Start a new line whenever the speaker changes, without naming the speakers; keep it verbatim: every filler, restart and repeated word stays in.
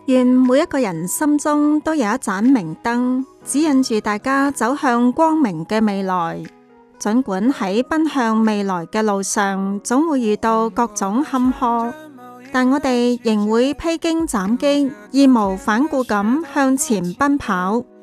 願每一個人心中都有一盞明燈，指引住大家走向光明嘅未來。儘管喺奔向未來嘅路上，總會遇到各種坎坷，但我哋仍會披荊斬棘，義無反顧咁向前奔跑。